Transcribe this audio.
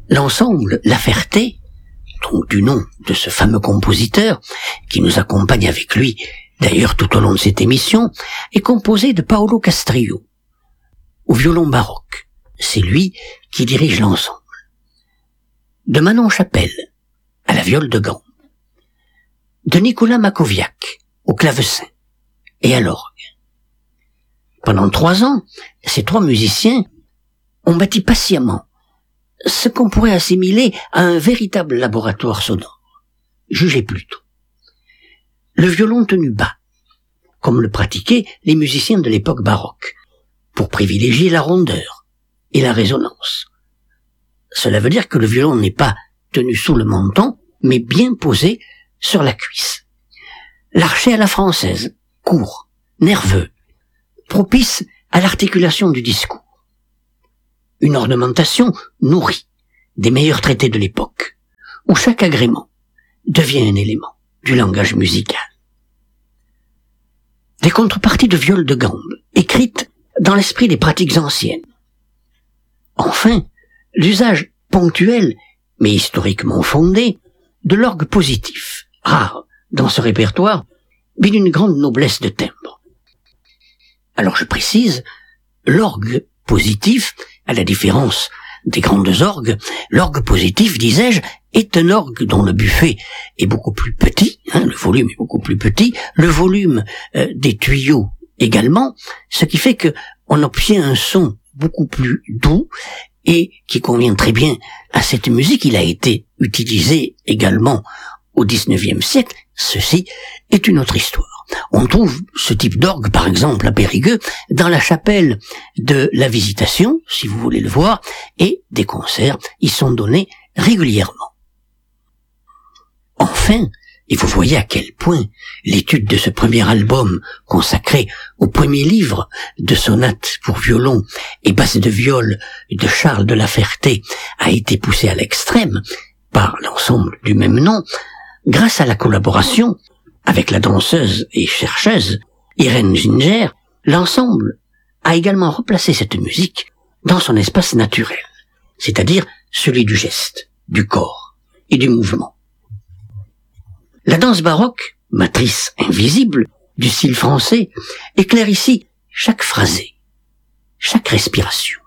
L'ensemble La Ferté, donc du nom de ce fameux compositeur, qui nous accompagne avec lui, d'ailleurs tout au long de cette émission, est composé de Paolo Castrillo, au violon baroque. C'est lui qui dirige l'ensemble. De Manon Chapelle, à la viole de gambe. De Nicolas Makoviak, au clavecin et à l'orgue. Pendant 3 ans, ces 3 musiciens ont bâti patiemment ce qu'on pourrait assimiler à un véritable laboratoire sonore. Jugez plutôt. Le violon tenu bas, comme le pratiquaient les musiciens de l'époque baroque, pour privilégier la rondeur et la résonance. Cela veut dire que le violon n'est pas tenu sous le menton, mais bien posé sur la cuisse. L'archet à la française, court, nerveux, propice à l'articulation du discours. Une ornementation nourrie des meilleurs traités de l'époque, où chaque agrément devient un élément du langage musical. Des contreparties de viole de gambe, écrites dans l'esprit des pratiques anciennes. Enfin, l'usage ponctuel, mais historiquement fondé, de l'orgue positif, rare dans ce répertoire, mais d'une grande noblesse de timbre. Alors je précise, l'orgue positif, à la différence des grandes orgues, l'orgue positif, disais-je, est un orgue dont le buffet est beaucoup plus petit, le volume est beaucoup plus petit, le volume des tuyaux également, ce qui fait que on obtient un son beaucoup plus doux et qui convient très bien à cette musique. Il a été utilisé également au XIXe siècle. Ceci est une autre histoire. On trouve ce type d'orgue, par exemple, à Périgueux, dans la chapelle de la Visitation, si vous voulez le voir, et des concerts y sont donnés régulièrement. Enfin, et vous voyez à quel point l'étude de ce premier album consacré au premier livre de sonates pour violon et basse de viole de Charles de La Ferté a été poussée à l'extrême par l'ensemble du même nom, grâce à la collaboration avec la danseuse et chercheuse Irène Ginger, l'ensemble a également replacé cette musique dans son espace naturel, c'est-à-dire celui du geste, du corps et du mouvement. La danse baroque, matrice invisible du style français, éclaire ici chaque phrasé, chaque respiration.